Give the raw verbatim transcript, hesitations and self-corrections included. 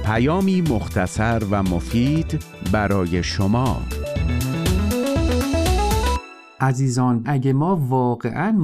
پیامی مختصر و مفید برای شما. عزیزان، اگه ما واقعاً